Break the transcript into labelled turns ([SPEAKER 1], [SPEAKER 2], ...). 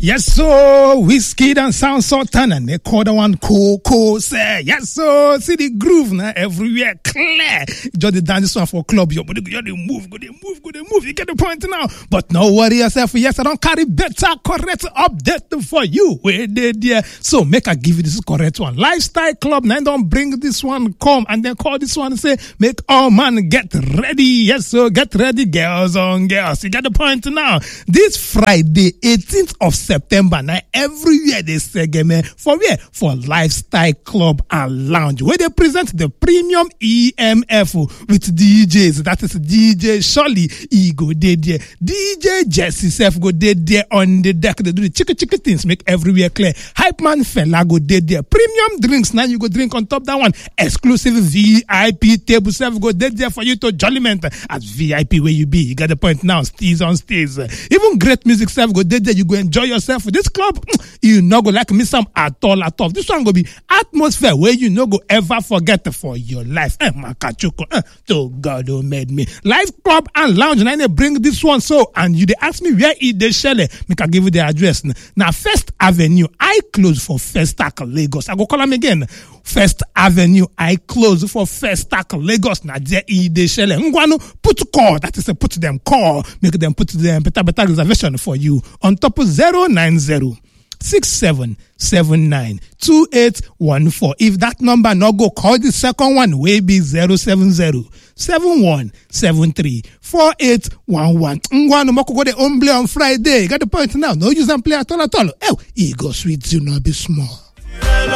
[SPEAKER 1] Yes, so Whiskey and Sound Sultan and they call the one Coco say. Yes, so see the groove now everywhere clear. Just the dance this one for club, your body go they move. You get the point now. But no worry yourself. Yes, I don't carry better, correct update for you. Where they there? So make I give you this correct one. Lifestyle Club now don't bring this one come and then call this one and say make all man get ready. Yes, so get ready, girls on girls. You get the point now. This Friday, 18th of September, now everywhere they say game for where? For Lifestyle Club and Lounge, where they present the premium EMF with DJs. That is DJ Shirley, he go there. DJ Jesse Self go there on the deck. They do the chicken things, make everywhere clear. Hype man fella go there. Premium drinks, now you go drink on top that one. Exclusive VIP table self go there for you to jolliment as VIP where you be. You got the point now. Steez on stage. Even great music self go there. You go enjoy yourself with this club. You no go like miss some at all. This one go be atmosphere where you no go ever forget for your life. To God who made me. Live Club and Lounge. Now they bring this one so and you they ask me where is the shell. Make I give you the address. Now First Avenue, I close for First Stack Lagos. I go call them again. First Avenue, I close for First Stack Lagos. Now there is the shell. Ngwano put call. That is a put them call. Make them put them better reservation for you on top of 090 6779 2814. If that number no go, call the second one will be 070 7173 4811. Ngwano moko go the omble on Friday. You got the point now. No use and play at all. Oh, he go sweet, you know, be small.